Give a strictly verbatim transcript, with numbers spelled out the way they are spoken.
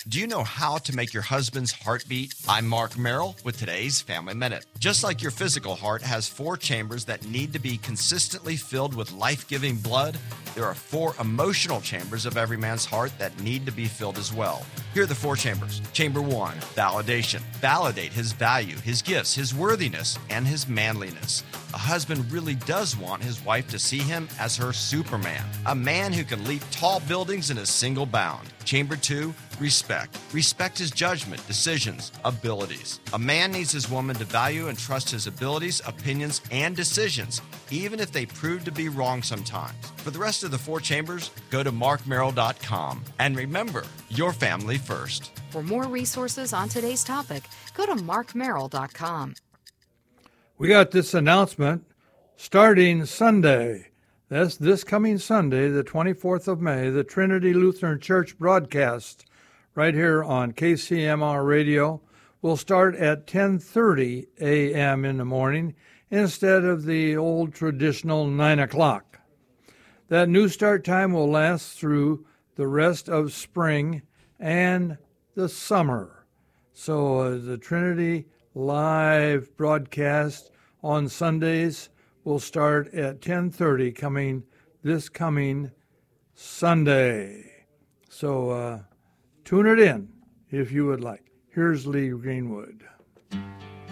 Do you know how to make your husband's heart beat? I'm Mark Merrill with today's Family Minute. Just like your physical heart has four chambers that need to be consistently filled with life-giving blood, there are four emotional chambers of every man's heart that need to be filled as well. Here are the four chambers. Chamber one, validation. Validate his value, his gifts, his worthiness, and his manliness. A husband really does want his wife to see him as her Superman, a man who can leap tall buildings in a single bound. Chamber two, respect. Respect his judgment, decisions, abilities. A man needs his woman to value and trust his abilities, opinions, and decisions, even if they prove to be wrong sometimes. For the rest of the four chambers, go to mark merrill dot com. And remember, your family first. For more resources on today's topic, go to mark merrill dot com. We got this announcement starting Sunday. That's this coming Sunday, the twenty-fourth of May, the Trinity Lutheran Church broadcast right here on K C M R Radio will start at ten thirty a.m. in the morning instead of the old traditional nine o'clock. That new start time will last through the rest of spring and the summer. So uh, the Trinity live broadcast on Sundays will start at ten thirty coming this coming Sunday. So uh, tune it in if you would like. Here's Lee Greenwood.